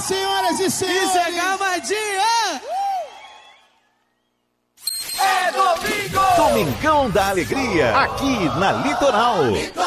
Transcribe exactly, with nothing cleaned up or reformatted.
senhoras e senhores! Isso é Gamadinha! É domingo! Domingão da Alegria, aqui na Litoral. Litoral.